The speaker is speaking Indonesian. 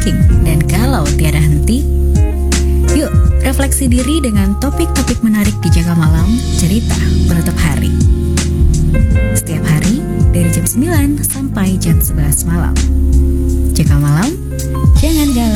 overthinking. Dan kalau tiada henti, yuk refleksi diri dengan topik-topik menarik di Jaga Malam, cerita penutup hari. Setiap hari dari jam 9 sampai jam 11 malam. Jaga Malam, jangan galau.